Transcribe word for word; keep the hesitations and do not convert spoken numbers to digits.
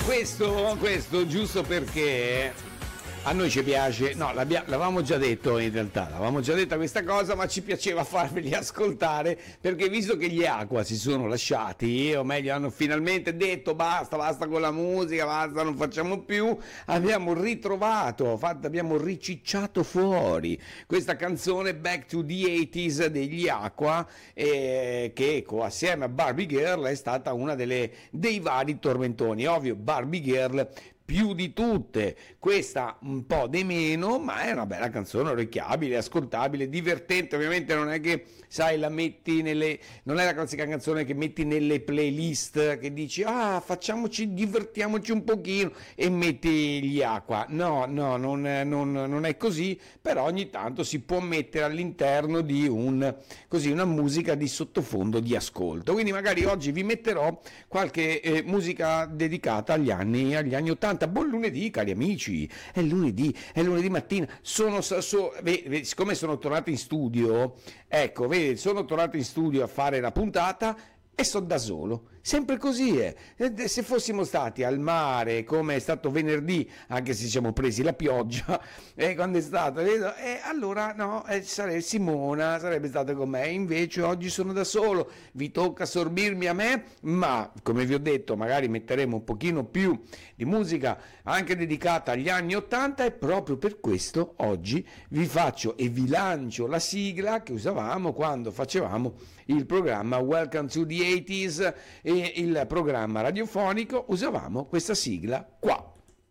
questo, questo giusto perché a noi ci piace, no, l'avevamo già detto in realtà, l'avevamo già detta questa cosa, ma ci piaceva farveli ascoltare perché visto che gli Aqua si sono lasciati, o meglio hanno finalmente detto basta, basta con la musica, basta, non facciamo più, abbiamo ritrovato, fatto, abbiamo ricicciato fuori questa canzone Back to the ottanta degli Aqua, eh, che assieme a Barbie Girl è stata una delle, dei vari tormentoni. Ovvio, Barbie Girl più di tutte, questa un po' di meno, ma è una bella canzone, orecchiabile, ascoltabile, divertente. Ovviamente non è che, sai, la metti nelle, non è la classica canzone che metti nelle playlist che dici ah facciamoci, divertiamoci un pochino e metti gli Aqua. No, no, non, non, non è così, però ogni tanto si può mettere all'interno di un, così, una musica di sottofondo di ascolto. Quindi magari oggi vi metterò qualche eh, musica dedicata agli anni, agli anni ottanta. Buon lunedì cari amici, è lunedì, è lunedì mattina, sono, so, vedi, siccome sono tornato in studio, ecco, vedi, sono tornato in studio a fare la puntata e sono da solo, sempre così è. Se fossimo stati al mare come è stato venerdì, anche se ci siamo presi la pioggia, eh, quando è stato, eh, allora no, eh, sarebbe Simona sarebbe stata con me, invece oggi sono da solo, vi tocca sorbirmi a me, ma come vi ho detto magari metteremo un pochino più di musica anche dedicata agli anni ottanta e proprio per questo oggi vi faccio e vi lancio la sigla che usavamo quando facevamo il programma Welcome to the ottanta, e il programma radiofonico usavamo questa sigla qua.